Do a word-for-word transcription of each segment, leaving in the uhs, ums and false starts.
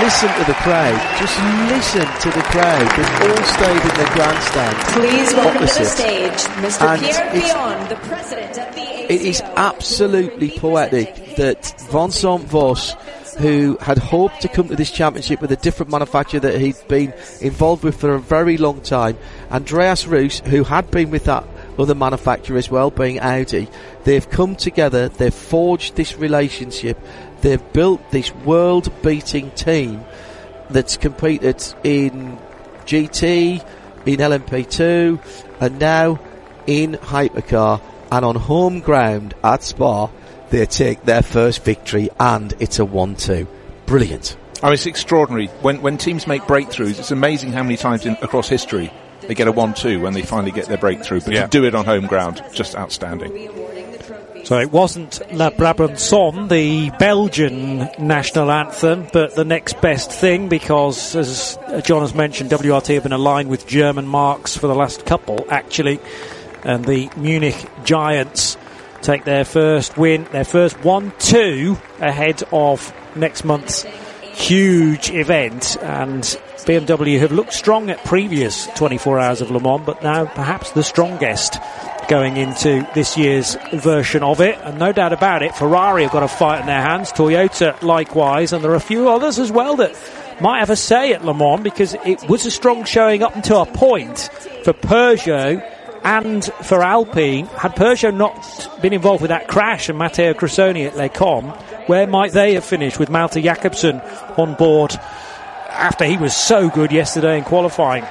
listen to the crowd. Just listen to the crowd. They've all stayed in the grandstand. Please welcome opposite. to the stage, Mister And Pierre Billon, the president of the A C. It is absolutely poetic that Vincent Voss, who had hoped to come to this championship with a different manufacturer that he'd been involved with for a very long time, Andreas Roos, who had been with that other manufacturer as well, being Audi, they've come together, they've forged this relationship, they've built this world-beating team that's competed in G T, in L M P two, and now in Hypercar, and on home ground at Spa, they take their first victory, and it's a one two. Brilliant. Oh, it's extraordinary. When when teams make breakthroughs, it's amazing how many times in, across history they get a one two when they finally get their breakthrough. But yeah. to do it on home ground, just outstanding. So it wasn't La Brabançon, the Belgian national anthem, but the next best thing, because, as John has mentioned, W R T have been aligned with German marques for the last couple, actually, and the Munich Giants take their first win, their first one two ahead of next month's huge event. And B M W have looked strong at previous twenty-four hours of Le Mans, but now perhaps the strongest going into this year's version of it. And no doubt about it, Ferrari have got a fight in their hands, Toyota likewise, and there are a few others as well that might have a say at Le Mans, because it was a strong showing up until a point for Peugeot and for Alpine. Had Peugeot not been involved with that crash and Matteo Cressoni at Les Combes, where might they have finished with Malte Jakobsen on board after he was so good yesterday in qualifying?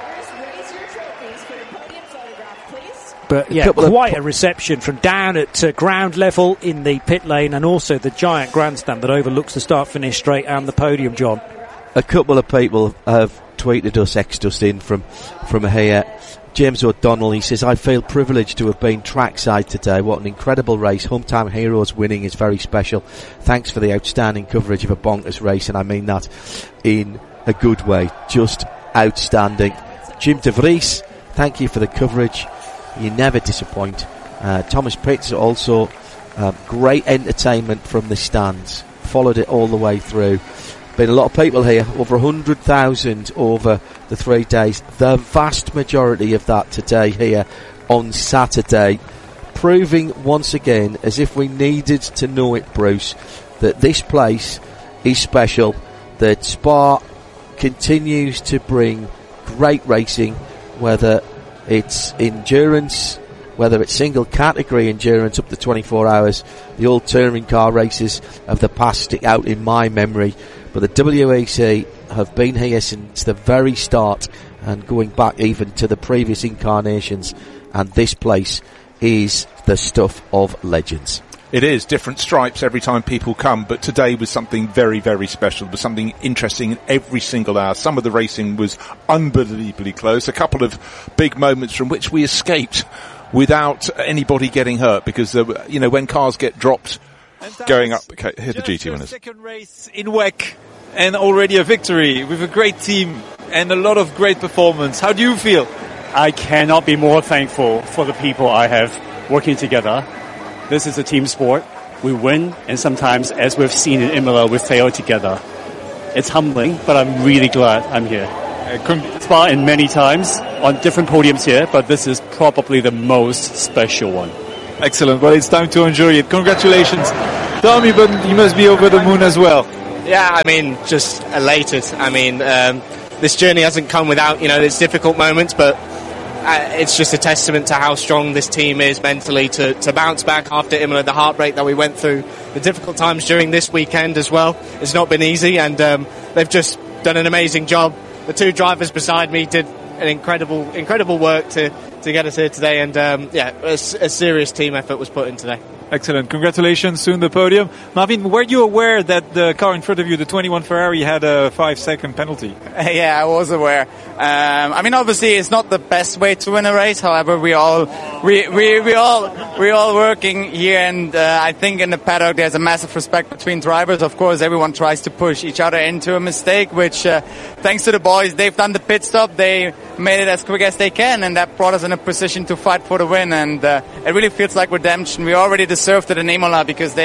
But yeah, quite a reception from down at uh, ground level in the pit lane, and also the giant grandstand that overlooks the start-finish straight and the podium, John. A couple of people have tweeted us, xed us in from, from here. James O'Donnell, he says, I feel privileged to have been trackside today. What an incredible race. Hometown Heroes winning is very special. Thanks for the outstanding coverage of a bonkers race, and I mean that in a good way. Just outstanding. Jim De Vries, thank you for the coverage. You never disappoint. Uh, Thomas Pitts also, um, great entertainment from the stands. Followed it all the way through. Been a lot of people here, over one hundred thousand over the three days. The vast majority of that today here on Saturday. Proving once again, as if we needed to know it, Bruce, that this place is special, that Spa continues to bring great racing, whether it's endurance, whether it's single category endurance up to twenty-four hours. The old touring car races of the past stick out in my memory, but the W E C have been here since the very start, and going back even to the previous incarnations, and this place is the stuff of legends. It is different stripes every time people come, but today was something very, very special. There was something interesting in every single hour. Some of the racing was unbelievably close. A couple of big moments from which we escaped without anybody getting hurt, because uh, you know, when cars get dropped going up. Okay, here are the G T winners. Second race in W E C and already a victory with a great team and a lot of great performance. How do you feel? I cannot be more thankful for the people I have working together. This is a team sport. We win, and sometimes, as we've seen in Imola, we fail together. It's humbling, but I'm really glad I'm here. Uh, Spa in many times on different podiums here, but this is probably the most special one. Excellent. Well, it's time to enjoy it. Congratulations, Tommy, but you must be over the moon as well. Yeah, I mean, just elated. I mean, um, this journey hasn't come without, you know, its difficult moments, but Uh, it's just a testament to how strong this team is mentally to, to bounce back after Imola, the heartbreak that we went through, the difficult times during this weekend as well. It's not been easy, and um, they've just done an amazing job. The two drivers beside me did an incredible, incredible work to, to get us here today, and um, yeah, a, a serious team effort was put in today. Excellent. Congratulations. Soon the podium. Marvin, were you aware that the car in front of you, the twenty-one Ferrari, had a five-second penalty? Yeah, I was aware. Um, I mean, obviously, it's not the best way to win a race. However, we all we we we all we all working here, and uh, I think in the paddock there's a massive respect between drivers. Of course, everyone tries to push each other into a mistake, which, uh, thanks to the boys, they've done the pit stop. They made it as quick as they can, and that brought us in a position to fight for the win. And uh, it really feels like redemption. We already deserved it in Imola because they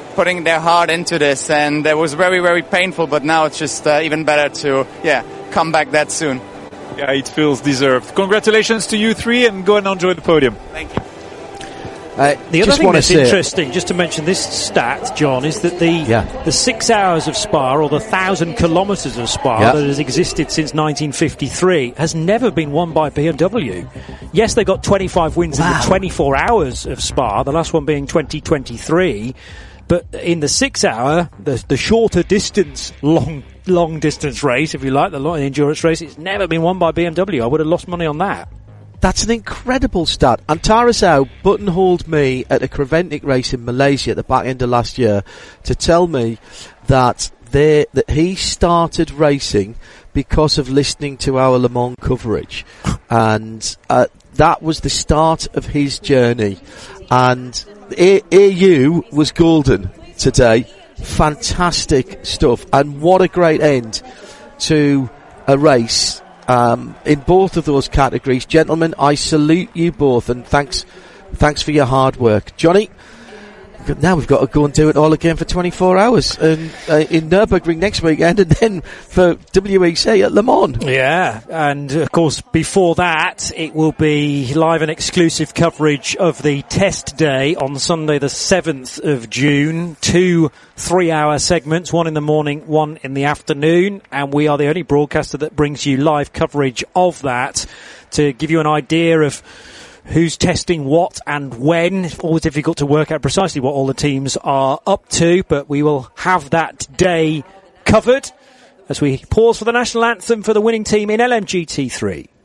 putting their heart into this, and it was very, very painful, but now it's just uh, even better to, yeah, come back that soon. Yeah, it feels deserved. Congratulations to you three, and go and enjoy the podium. Thank you. Uh, the other just thing that's say interesting, just to mention this stat, John, is that the yeah. the six hours of Spa, or the thousand kilometres of Spa yeah. that has existed since nineteen fifty-three, has never been won by B M W. Yes, they got twenty-five wins wow. in the twenty-four hours of Spa, the last one being twenty twenty-three. But in the six hour, the, the shorter distance, long long distance race, if you like, the long endurance race, it's never been won by B M W. I would have lost money on that. That's an incredible stat. And Tara Zhou buttonholed me at a Creventic race in Malaysia at the back end of last year to tell me that they, that he started racing because of listening to our Le Mans coverage. And uh, that was the start of his journey. And A- AU was golden today. Fantastic stuff. And what a great end to a race. Um, in both of those categories. Gentlemen, I salute you both, and thanks thanks for your hard work. Johnny, now we've got to go and do it all again for twenty-four hours and, uh, in Nürburgring next weekend, and then for W E C at Le Mans. Yeah, and of course before that it will be live and exclusive coverage of the test day on Sunday the seventh of June. Two three-hour segments, one in the morning, one in the afternoon, and we are the only broadcaster that brings you live coverage of that to give you an idea of who's testing what and when. It's always difficult to work out precisely what all the teams are up to, but we will have that day covered as we pause for the national anthem for the winning team in L M G T three.